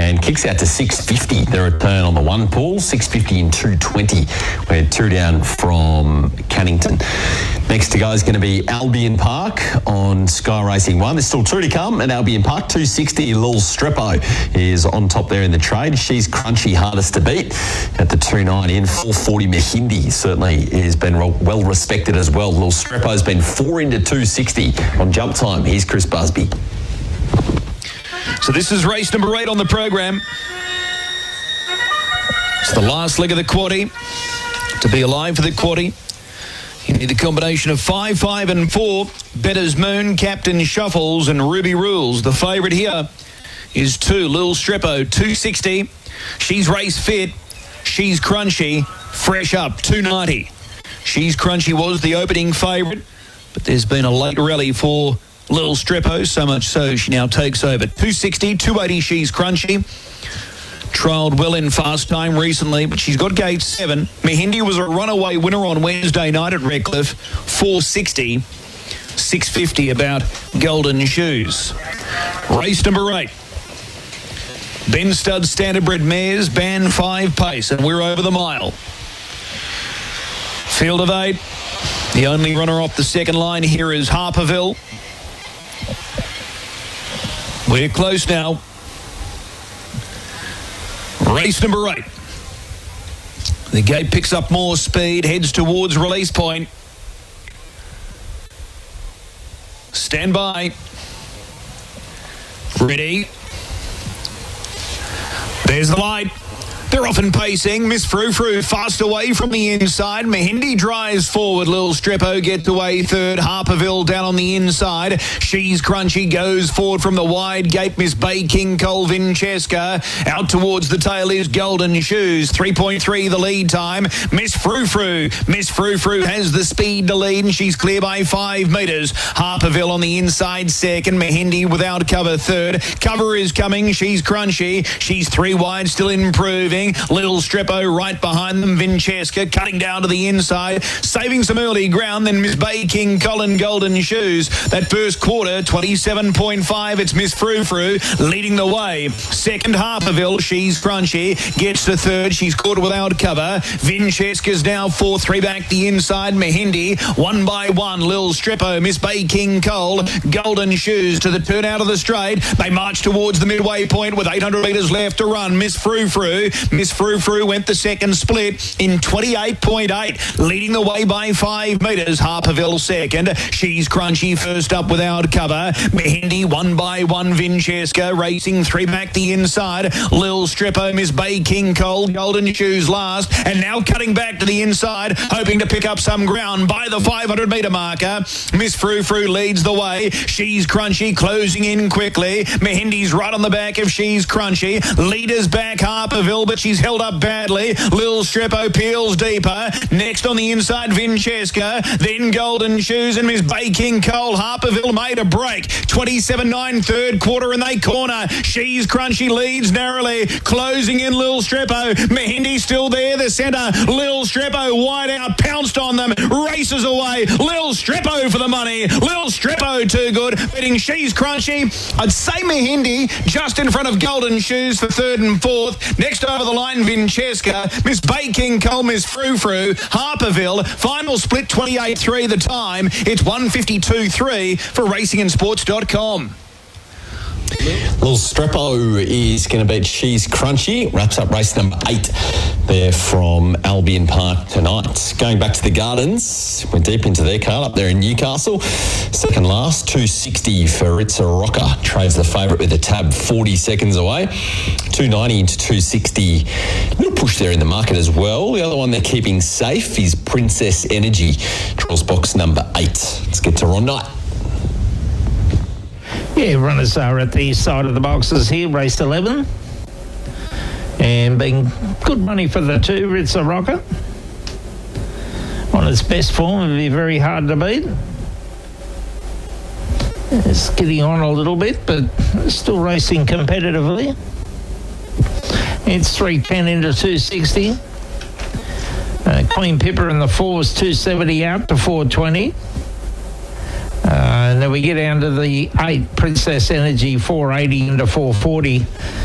and kicks out to 650. The return on the one pool, 650 and 220. We're 2 down from Cannington. Next to go is going to be Albion Park on Sky Racing 1. There's still 2 to come at Albion Park. 260, Lil Strepo is on top there in the trade. She's crunchy, hardest to beat at the 290 in 440. Mahindi certainly has been well respected as well. Lil Strepo's been 4 into 260 on jump time. Here's Chris Busby. So this is race number 8 on the program. It's the last leg of the quaddie. To be alive for the quaddie, you need a combination of 5, 5 and 4. Better's Moon, Captain Shuffles and Ruby Rules. The favourite here is 2, Lil Strepo, 260. She's race fit. She's crunchy. Fresh up, 290. She's crunchy was the opening favourite, but there's been a late rally for Lil Strepo, so much so she now takes over. 260, 280, She's crunchy. Trialled well in fast time recently, but she's got gate 7. Mahindi was a runaway winner on Wednesday night at Redcliffe, 460. 650 about Golden Shoes. Race number 8. Ben Stud Standardbred Mares, Band 5 pace, and we're over the mile. Field of 8. The only runner off the second line here is Harperville. We're close now. Race number 8. The gate picks up more speed, heads towards release point. Stand by. Ready. There's the light. They're off and pacing. Miss Frou Frou fast away from the inside. Mahindi drives forward. Lil Strepo gets away third. Harperville down on the inside. She's crunchy goes forward from the wide gate. Miss Bay King Cole Vincheska. Out towards the tail is Golden Shoes. 3.3 the lead time. Miss Frou Frou. Miss Frou Frou has the speed to lead and she's clear by 5 metres. Harperville on the inside second. Mahindi without cover third. Cover is coming. She's crunchy. She's 3 wide, still improving. Little Strepo right behind them. Vincheska cutting down to the inside, saving some early ground. Then Miss Bay King Colin Golden Shoes. That first quarter, 27.5. It's Miss Frou Frou leading the way. Second, Harperville. She's crunchy. Gets to third. She's caught without cover. Vincheska's now 4th. 3 back the inside. Mahindi 1 by 1. Lil Strepo, Miss Bay King Cole, Golden Shoes to the turn out of the straight. They march towards the midway point with 800 metres left to run. Miss Frou Frou. Miss Frou Frou went the second split in 28.8, leading the way by 5 metres. Harperville second. She's crunchy first up without cover. Mahindi 1 by 1. Vincheska racing 3 back the inside. Lil Strepo, Miss Bay King Cole, Golden Shoes last, and now cutting back to the inside, hoping to pick up some ground by the 500 metre marker. Miss Frou Frou leads the way. She's crunchy closing in quickly. Mahindi's right on the back of She's crunchy. Leaders back Harperville, but she's held up badly. Lil Strepo peels deeper. Next on the inside, Vincheska. Then Golden Shoes and Miss Bay King Cole. Harperville made a break. 27.9 third quarter and they corner. She's crunchy leads narrowly. Closing in Lil Strepo. Mahindi still there. The centre. Lil Strepo wide out. Pounced on them. Races away. Lil Strepo for the money. Lil Strepo too good. Betting She's crunchy. I'd say Mahindi just in front of Golden Shoes for 3rd and 4th. Next over the line, Vincheska, Miss Bay King Cole, Miss Frou Frou, Harperville. Final split 28.3 the time. It's 152.3 for racingandsports.com. Lil Strepo is going to beat She's Crunchy. Wraps up race number 8 there from Albion Park tonight. Going back to the Gardens, we're deep into their card up there in Newcastle. Second last, 260 for Ritza Rocker. Trades the favourite with a tab 40 seconds away. 290 into 260. A little push there in the market as well. The other one they're keeping safe is Princess Energy. Draws box number 8. Let's get to Ron Knight. Yeah, runners are at the side of the boxes here, race 11. And being good money for the 2, Ritza Rocker. On its best form, it'd be very hard to beat. It's getting on a little bit, but still racing competitively. It's 310 into 260. Queen Pippa in the 4 is 270 out to 420. And then we get down to the 8, Princess Energy, 480 into 440.